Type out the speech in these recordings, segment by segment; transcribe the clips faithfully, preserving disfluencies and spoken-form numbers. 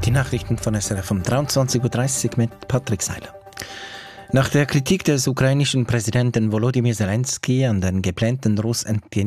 Die Nachrichten von S R F um dreiundzwanzig Uhr dreißig mit Patrick Seiler. Nach der Kritik des ukrainischen Präsidenten Volodymyr Zelensky an den geplanten, Russ-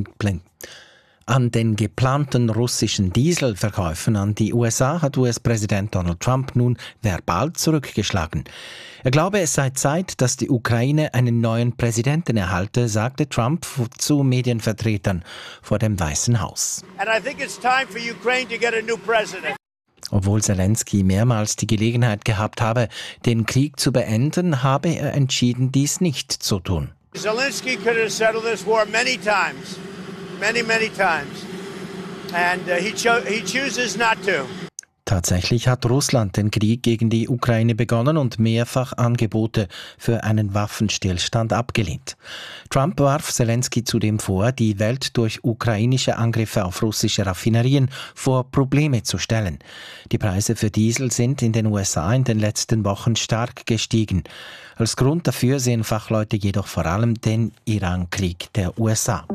an den geplanten russischen Dieselverkäufen an die U S A hat U S-Präsident Donald Trump nun verbal zurückgeschlagen. Er glaube, es sei Zeit, dass die Ukraine einen neuen Präsidenten erhalte, sagte Trump zu Medienvertretern vor dem Weißen Haus. And I think it's time for Ukraine to get a new president. Obwohl Zelensky mehrmals die Gelegenheit gehabt habe, den Krieg zu beenden, habe er entschieden, dies nicht zu tun. Zelensky could have settled this war many times, many, many times, and uh, he, cho- he chooses not to. Tatsächlich hat Russland den Krieg gegen die Ukraine begonnen und mehrfach Angebote für einen Waffenstillstand abgelehnt. Trump warf Zelensky zudem vor, die Welt durch ukrainische Angriffe auf russische Raffinerien vor Probleme zu stellen. Die Preise für Diesel sind in den U S A in den letzten Wochen stark gestiegen. Als Grund dafür sehen Fachleute jedoch vor allem den Iran-Krieg der U S A.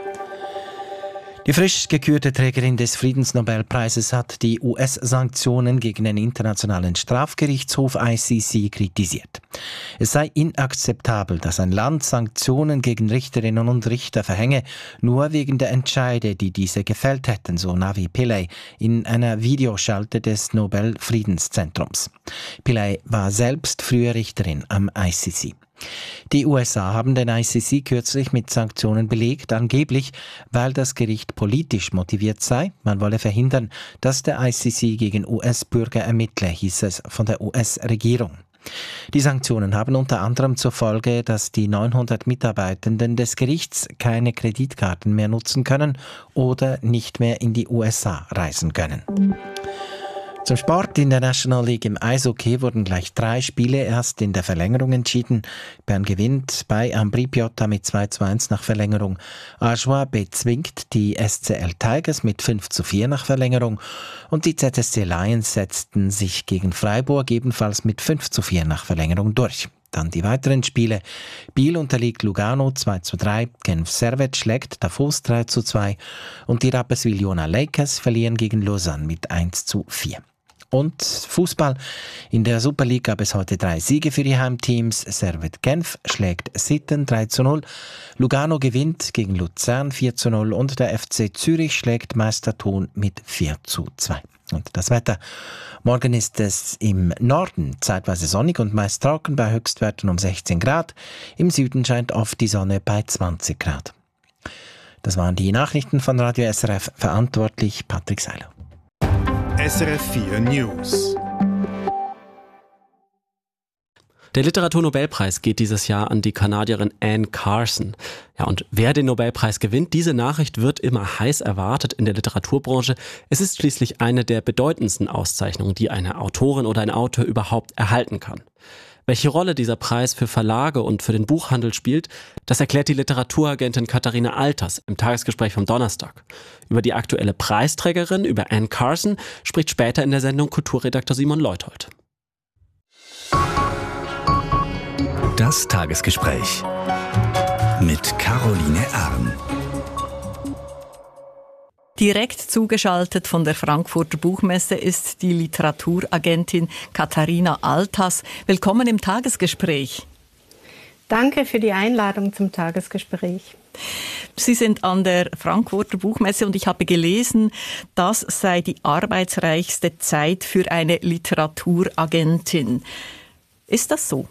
Die frisch gekürte Trägerin des Friedensnobelpreises hat die U S-Sanktionen gegen den Internationalen Strafgerichtshof I C C kritisiert. Es sei inakzeptabel, dass ein Land Sanktionen gegen Richterinnen und Richter verhänge, nur wegen der Entscheide, die diese gefällt hätten, so Navi Pillay in einer Videoschalte des Nobel-Friedenszentrums. Pillay war selbst früher Richterin am I C C. Die U S A haben den I C C kürzlich mit Sanktionen belegt, angeblich, weil das Gericht politisch motiviert sei. Man wolle verhindern, dass der I C C gegen U S-Bürger ermittle, hieß es von der U S-Regierung. Die Sanktionen haben unter anderem zur Folge, dass die neunhundert Mitarbeitenden des Gerichts keine Kreditkarten mehr nutzen können oder nicht mehr in die U S A reisen können. Zum Sport in der National League im Eishockey wurden gleich drei Spiele erst in der Verlängerung entschieden. Bern gewinnt bei Ambri Piotta mit zwei zu eins nach Verlängerung. Ajoie bezwingt die S C L Tigers mit fünf zu vier nach Verlängerung. Und die Z S C Lions setzten sich gegen Freiburg ebenfalls mit fünf zu vier nach Verlängerung durch. Dann die weiteren Spiele. Biel unterliegt Lugano zwei zu drei, Genf Servette schlägt Davos drei zu zwei und die Rapperswil-Jona Lakers verlieren gegen Lausanne mit eins zu vier. Und Fußball. In der Super League gab es heute drei Siege für die Heimteams. Servette Genf schlägt Sitten drei zu null. Lugano gewinnt gegen Luzern vier zu null und der F C Zürich schlägt Meister Thun mit vier zu zwei. Und das Wetter. Morgen ist es im Norden zeitweise sonnig und meist trocken bei Höchstwerten um sechzehn Grad. Im Süden scheint oft die Sonne bei zwanzig Grad. Das waren die Nachrichten von Radio S R F. Verantwortlich Patrick Seiler. S R F vier News. Der Literaturnobelpreis geht dieses Jahr an die Kanadierin Anne Carson. Ja, und wer den Nobelpreis gewinnt, diese Nachricht wird immer heiß erwartet in der Literaturbranche. Es ist schließlich eine der bedeutendsten Auszeichnungen, die eine Autorin oder ein Autor überhaupt erhalten kann. Welche Rolle dieser Preis für Verlage und für den Buchhandel spielt, das erklärt die Literaturagentin Katharina Alters im Tagesgespräch vom Donnerstag. Über die aktuelle Preisträgerin, über Anne Carson, spricht später in der Sendung Kulturredakteur Simon Leuthold. Das Tagesgespräch mit Caroline Erm. Direkt zugeschaltet von der Frankfurter Buchmesse ist die Literaturagentin Katharina Alters. Willkommen im Tagesgespräch. Danke für die Einladung zum Tagesgespräch. Sie sind an der Frankfurter Buchmesse und ich habe gelesen, das sei die arbeitsreichste Zeit für eine Literaturagentin. Ist das so?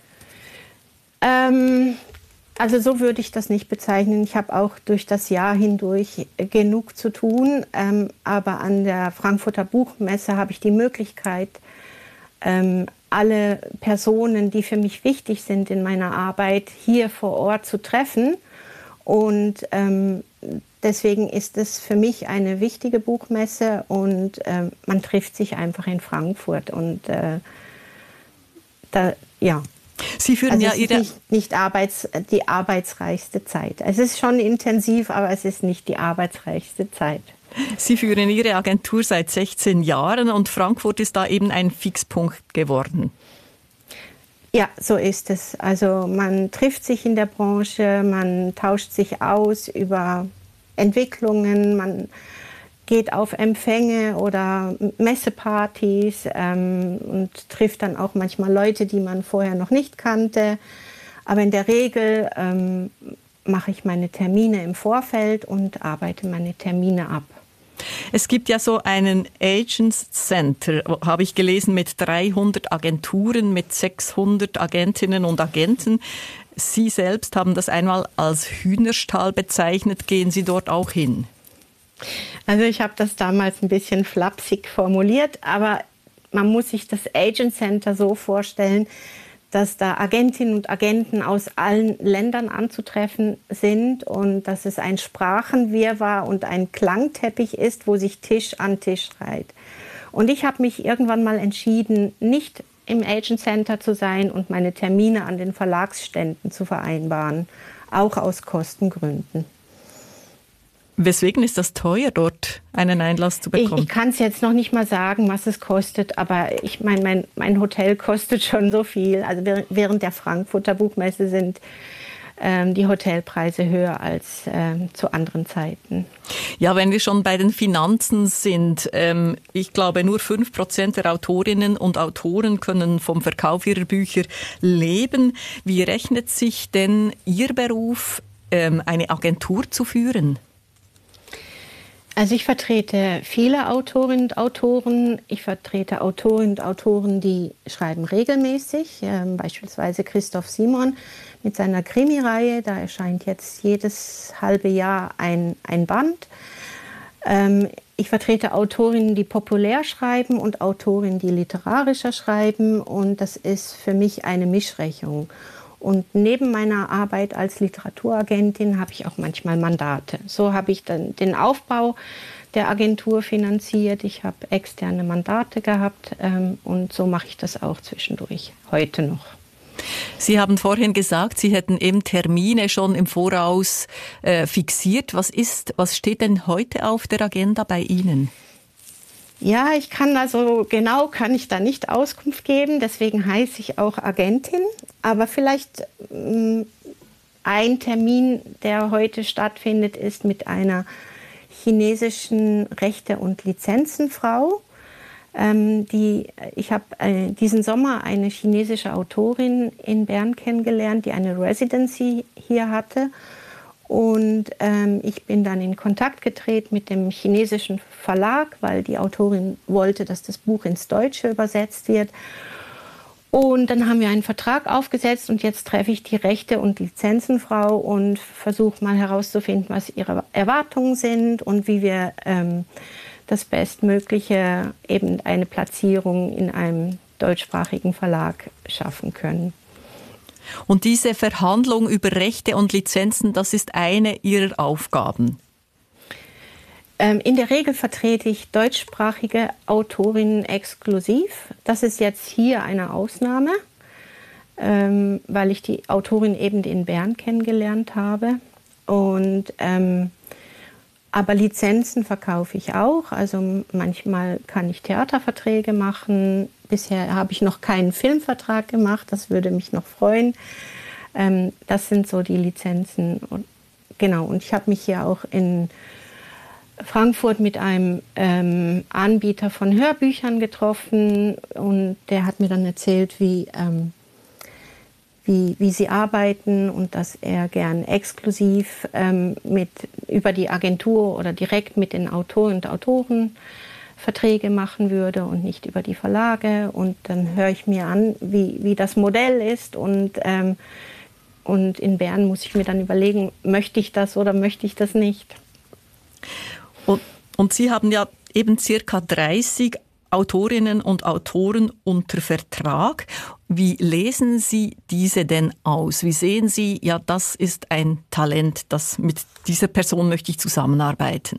Ähm... Also so würde ich das nicht bezeichnen. Ich habe auch durch das Jahr hindurch genug zu tun. Ähm, aber an der Frankfurter Buchmesse habe ich die Möglichkeit, ähm, alle Personen, die für mich wichtig sind in meiner Arbeit, hier vor Ort zu treffen. Und ähm, deswegen ist es für mich eine wichtige Buchmesse und ähm, man trifft sich einfach in Frankfurt. Und äh, da, ja. Sie führen also ja es ist Ihre nicht, nicht arbeits, die arbeitsreichste Zeit. Es ist schon intensiv, aber es ist nicht die arbeitsreichste Zeit. Sie führen Ihre Agentur seit sechzehn Jahren und Frankfurt ist da eben ein Fixpunkt geworden. Ja, so ist es. Also man trifft sich in der Branche, man tauscht sich aus über Entwicklungen, man geht auf Empfänge oder Messepartys ähm, und trifft dann auch manchmal Leute, die man vorher noch nicht kannte. Aber in der Regel ähm, mache ich meine Termine im Vorfeld und arbeite meine Termine ab. Es gibt ja so einen Agents Center, habe ich gelesen, mit dreihundert Agenturen, mit sechshundert Agentinnen und Agenten. Sie selbst haben das einmal als Hühnerstall bezeichnet. Gehen Sie dort auch hin? Also ich habe das damals ein bisschen flapsig formuliert, aber man muss sich das Agent Center so vorstellen, dass da Agentinnen und Agenten aus allen Ländern anzutreffen sind und dass es ein Sprachenwirrwarr und ein Klangteppich ist, wo sich Tisch an Tisch reiht. Und ich habe mich irgendwann mal entschieden, nicht im Agent Center zu sein und meine Termine an den Verlagsständen zu vereinbaren, auch aus Kostengründen. Weswegen ist das teuer, dort einen Einlass zu bekommen? Ich, ich kann es jetzt noch nicht mal sagen, was es kostet, aber ich meine, mein, mein Hotel kostet schon so viel. Also während der Frankfurter Buchmesse sind ähm, die Hotelpreise höher als ähm, zu anderen Zeiten. Ja, wenn wir schon bei den Finanzen sind, ähm, ich glaube, nur fünf Prozent der Autorinnen und Autoren können vom Verkauf ihrer Bücher leben. Wie rechnet sich denn Ihr Beruf, ähm, eine Agentur zu führen? Also ich vertrete viele Autorinnen und Autoren. Ich vertrete Autorinnen und Autoren, die schreiben regelmäßig. Ähm, beispielsweise Christoph Simon mit seiner Krimireihe. Da erscheint jetzt jedes halbe Jahr ein, ein Band. Ähm, ich vertrete Autorinnen, die populär schreiben und Autorinnen, die literarischer schreiben. Und das ist für mich eine Mischrechnung. Und neben meiner Arbeit als Literaturagentin habe ich auch manchmal Mandate. So habe ich dann den Aufbau der Agentur finanziert. Ich habe externe Mandate gehabt ähm, und so mache ich das auch zwischendurch, heute noch. Sie haben vorhin gesagt, Sie hätten eben Termine schon im Voraus äh, fixiert. Was ist, was steht denn heute auf der Agenda bei Ihnen? Ja, ich kann da so genau, kann ich da nicht Auskunft geben, deswegen heiße ich auch Agentin. Aber vielleicht ähm, ein Termin, der heute stattfindet, ist mit einer chinesischen Rechte- und Lizenzenfrau. Ähm, die, ich habe äh, diesen Sommer eine chinesische Autorin in Bern kennengelernt, die eine Residency hier hatte. Und ähm, ich bin dann in Kontakt getreten mit dem chinesischen Verlag, weil die Autorin wollte, dass das Buch ins Deutsche übersetzt wird. Und dann haben wir einen Vertrag aufgesetzt und jetzt treffe ich die Rechte- und Lizenzenfrau und versuche mal herauszufinden, was ihre Erwartungen sind und wie wir ähm, das Bestmögliche, eben eine Platzierung in einem deutschsprachigen Verlag schaffen können. Und diese Verhandlung über Rechte und Lizenzen, das ist eine Ihrer Aufgaben? Ähm, in der Regel vertrete ich deutschsprachige Autorinnen exklusiv. Das ist jetzt hier eine Ausnahme, ähm, weil ich die Autorin eben in Bern kennengelernt habe. Und, ähm, aber Lizenzen verkaufe ich auch. Also manchmal kann ich Theaterverträge machen. Bisher habe ich noch keinen Filmvertrag gemacht, das würde mich noch freuen. Ähm, das sind so die Lizenzen. Und, genau, und ich habe mich hier auch in Frankfurt mit einem ähm, Anbieter von Hörbüchern getroffen und der hat mir dann erzählt, wie, ähm, wie, wie sie arbeiten und dass er gern exklusiv ähm, mit, über die Agentur oder direkt mit den Autoren und Autoren Verträge machen würde und nicht über die Verlage. Und dann höre ich mir an, wie, wie das Modell ist. Und, ähm, und in Bern muss ich mir dann überlegen, möchte ich das oder möchte ich das nicht. Und, und Sie haben ja eben circa dreißig Autorinnen und Autoren unter Vertrag. Wie lesen Sie diese denn aus? Wie sehen Sie, ja, das ist ein Talent, das mit dieser Person möchte ich zusammenarbeiten?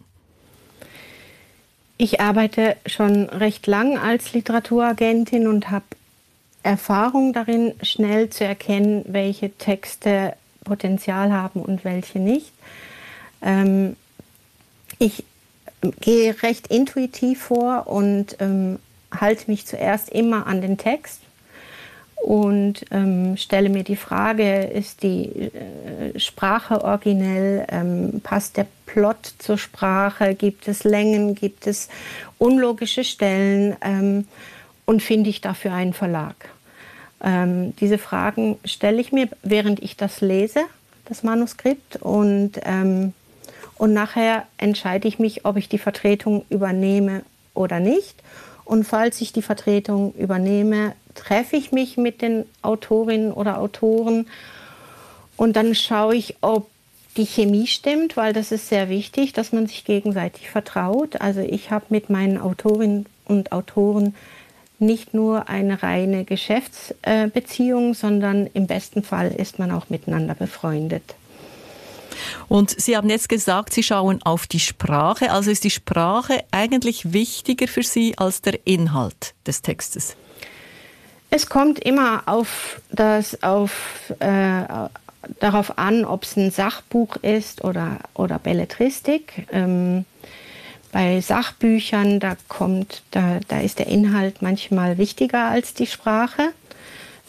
Ich arbeite schon recht lang als Literaturagentin und habe Erfahrung darin, schnell zu erkennen, welche Texte Potenzial haben und welche nicht. Ähm, ich gehe recht intuitiv vor und ähm, halte mich zuerst immer an den Text und ähm, stelle mir die Frage, ist die äh, Sprache originell, ähm, passt der Plot zur Sprache, gibt es Längen, gibt es unlogische Stellen ähm, und finde ich dafür einen Verlag? Ähm, diese Fragen stelle ich mir, während ich das lese, das Manuskript, und, ähm, und nachher entscheide ich mich, ob ich die Vertretung übernehme oder nicht. Und falls ich die Vertretung übernehme, treffe ich mich mit den Autorinnen oder Autoren und dann schaue ich, ob die Chemie stimmt, weil das ist sehr wichtig, dass man sich gegenseitig vertraut. Also ich habe mit meinen Autorinnen und Autoren nicht nur eine reine Geschäftsbeziehung, sondern im besten Fall ist man auch miteinander befreundet. Und Sie haben jetzt gesagt, Sie schauen auf die Sprache. Also ist die Sprache eigentlich wichtiger für Sie als der Inhalt des Textes? Es kommt immer auf das, auf, äh, darauf an, ob es ein Sachbuch ist oder, oder Belletristik. Ähm, bei Sachbüchern, da, kommt, da, da ist der Inhalt manchmal wichtiger als die Sprache.